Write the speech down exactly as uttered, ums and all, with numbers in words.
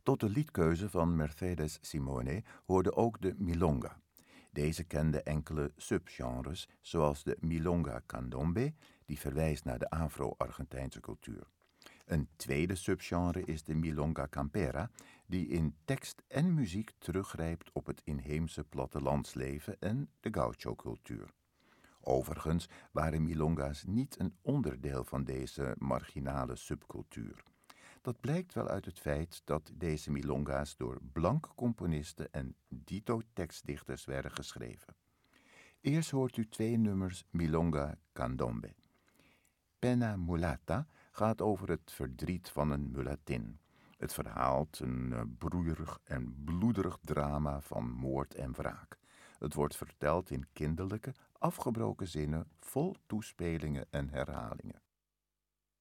Tot de liedkeuze van Mercedes Simone hoorde ook de milonga. Deze kende enkele subgenres, zoals de milonga candombe, die verwijst naar de Afro-Argentijnse cultuur. Een tweede subgenre is de milonga campera, die in tekst en muziek teruggrijpt op het inheemse plattelandsleven en de gaucho-cultuur. Overigens waren milonga's niet een onderdeel van deze marginale subcultuur. Dat blijkt wel uit het feit dat deze milonga's door blanke componisten en dito-tekstdichters werden geschreven. Eerst hoort u twee nummers milonga candombe. Pena Mulata gaat over het verdriet van een mulatin. Het verhaalt een uh, broeierig en bloederig drama van moord en wraak. Het wordt verteld in kinderlijke, afgebroken zinnen vol toespelingen en herhalingen.